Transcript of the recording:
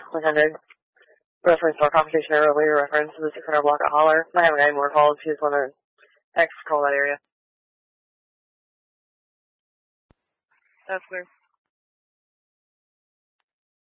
100. Reference to our conversation earlier, reference to the 600 block at Holler. I haven't got any more calls. She just want to text call that area. That's clear.